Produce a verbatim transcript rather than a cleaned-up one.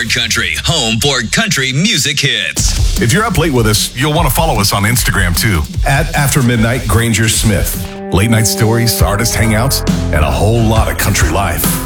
iHeart Country, home for country music hits. If you're up late with us, you'll want to follow us on Instagram too. At After Midnight Granger Smith. Late night stories, artist hangouts, and a whole lot of country life.